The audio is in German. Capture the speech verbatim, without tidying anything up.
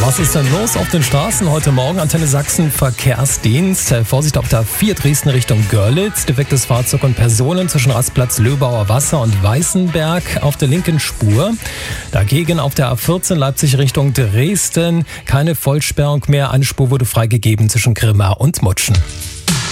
Was ist denn los auf den Straßen heute Morgen? Antenne Sachsen Verkehrsdienst. Vorsicht auf der A vier Dresden Richtung Görlitz. Defektes Fahrzeug und Personen zwischen Rastplatz Löbauer Wasser und Weißenberg auf der linken Spur. Dagegen auf der A vierzehn Leipzig Richtung Dresden keine Vollsperrung mehr. Eine Spur wurde freigegeben zwischen Grimma und Mutschen.